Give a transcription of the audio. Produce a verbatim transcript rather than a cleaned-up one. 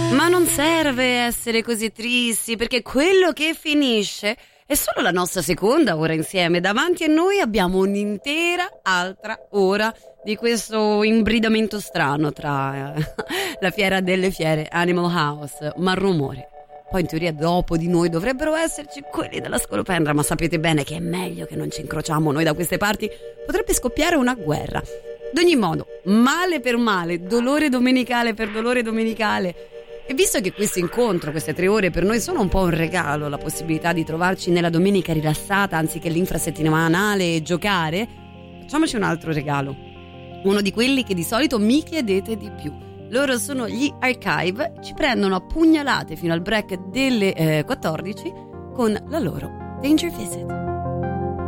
Ma non serve essere così tristi, perché quello che finisce è solo la nostra seconda ora insieme. Davanti a noi abbiamo un'intera altra ora di questo imbridamento strano tra eh, la fiera delle fiere, Animal House, Malrumore. Poi in teoria dopo di noi dovrebbero esserci quelli della Scolopendra, ma sapete bene che è meglio che non ci incrociamo noi da queste parti, potrebbe scoppiare una guerra. Ad ogni modo, male per male, dolore domenicale per dolore domenicale. E visto che questo incontro, queste tre ore per noi sono un po' un regalo, la possibilità di trovarci nella domenica rilassata anziché l'infrasettimanale e giocare, facciamoci un altro regalo. Uno di quelli che di solito mi chiedete di più. Loro sono gli Archive, ci prendono a pugnalate fino al break delle eh, quattordici con la loro Danger Visit.